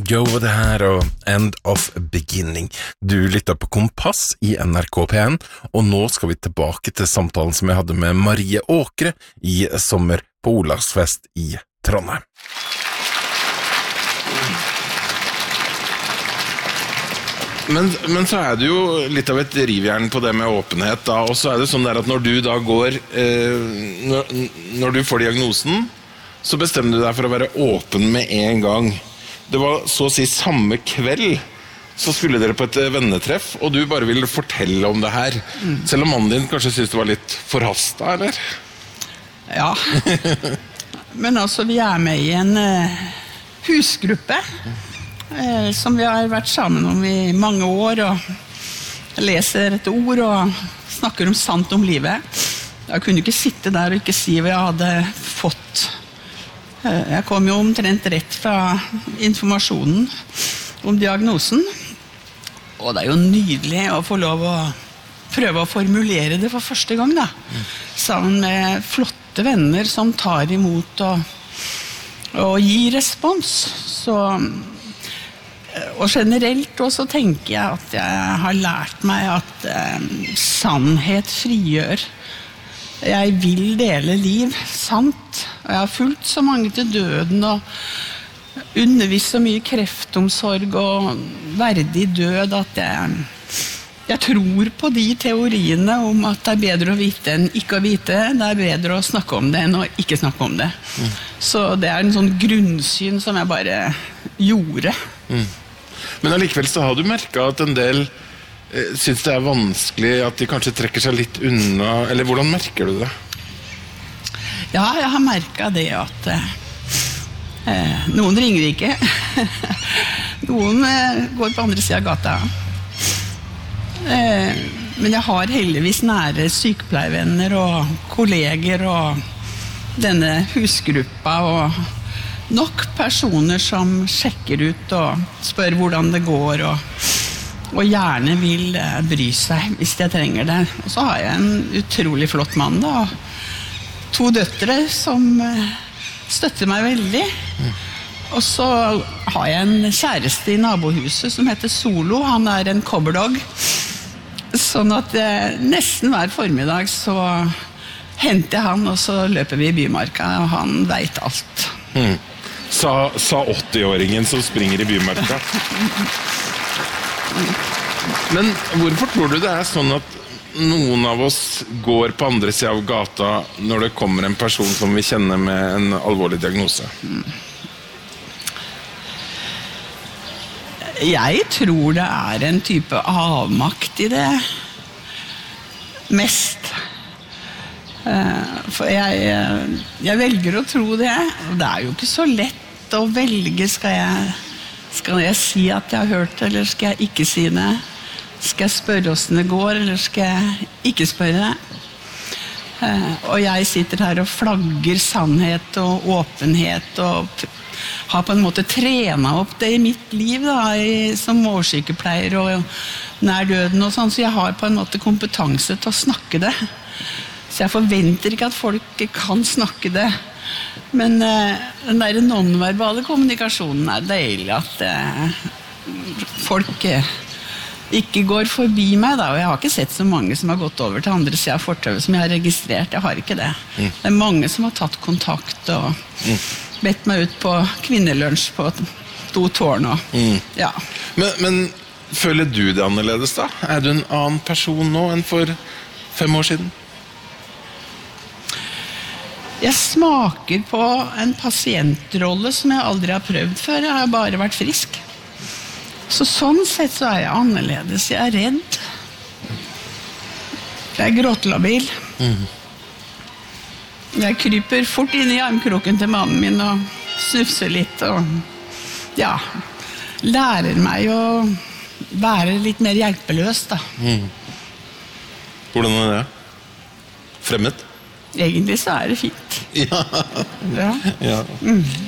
Joe var det her og End of Beginning. Du lytter på Kompass i NRK P1, og nå skal vi tilbake til samtalen som jeg hadde med Marie Åkre i sommer på Olavsfest i Trondheim. Men så det jo litt av et rivjern på det med åpenhet da, og så det sånn der at når du da går, når du får diagnosen, så bestemmer du deg for å være åpen med en gang. Det var så å si samme kveld, så skulle dere på et vennetreff, og du bare ville fortelle om det her. Selv om mannen din kanskje synes det var litt forhastet, eller? Ja, men altså vi med i en husgruppe, som vi har vært sammen om i mange år, og leser et ord og snakker om sant om livet. Jeg kunne ikke sitte der og ikke si hva jeg hadde fått. Jeg kom jo omtrent rett fra informasjonen om diagnosen, og det jo nydelig å få lov å prøve å formulere det for første gang da, sammen med flotte venner som tar imot og gir respons. Så, og generelt også tenker jeg at jeg har lært meg at sannhet frigjør. Jeg vil dele liv, sant, og jeg har fulgt så mange til døden og undervist så mye kreftomsorg og verdig død at jeg tror på de teoriene om at det bedre å vite enn ikke å vite. Det bedre å snakke om det enn å ikke snakke om det. Så det en sånn grunnsyn som jeg bare gjorde. Men allikevel så har du merket at en del synes det vanskelig at de kanskje trekker seg litt unna, eller hvordan merker du det? Ja, jeg har merket det at noen ringer ikke. Noen går på andre siden av gata. Men jeg har heldigvis nære sykepleiervenner og kolleger og denne husgruppa og nok personer som sjekker ut og spør hvordan det går og gjerne vil bry seg hvis jeg trenger det. Og så har jeg en utrolig flott mann da, og 2 døtre som støtter meg veldig. Og så har jeg en kjæreste i nabohuset som heter Solo. Han en cobberdog. Sånn at nesten hver formiddag så henter jeg han, og så løper vi i bymarka, og han vet alt. Sa 80-åringen som springer i bymarka. Men hvorfor tror du det sånn at noen av oss går på andre siden av gata når det kommer en person som vi kjenner med en alvorlig diagnose? Jeg tror det en type avmakt i det mest. For jeg velger å tro det. Det jo ikke så lett å velge. Skal jeg si at jeg har hørt det, eller skal jeg ikke si det? Skal jeg spørre hvordan det går, eller skal jeg ikke spørre det? Og jeg sitter her og flagger sannhet og åpenhet, og har på en måte trenet opp det i mitt liv da, som årsykepleier og nær døden og sånn, så jeg har på en måte kompetanse til å snakke det. Så jeg forventer ikke at folk kan snakke det. Men den der nonverbale kommunikasjonen deilig at folk ikke går forbi meg da, og jeg har ikke sett så mange som har gått over til andre siden av fortauet som jeg har registrert. Jeg har ikke det. Det mange som har tatt kontakt og bedt meg ut på kvinnelunsj på 2 tårn og, ja. Men føler du det annerledes da? Du en annen person nå enn for 5 år siden? Jeg smaker på en pasientrolle som jeg aldri har prøvd før. Jeg har bare vært frisk. Så sånn sett så jeg annerledes. Jeg redd. Jeg gråtelabil. Jeg kryper fort inn i armkroken til mannen min og snufser litt og ja, lærer meg å være litt mer hjelpeløs da. Hvordan det? Fremmed? Egentlig så det fint. Ja. Ja. Ja.